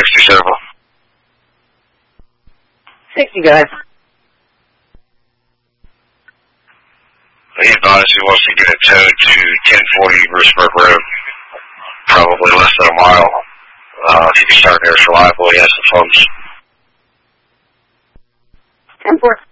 67. 60, guys. He advised he wants to get it towed to 1040 Bruceburg Road, probably less than a mile. If you can start there, it's reliable. He has the funds. 10-4.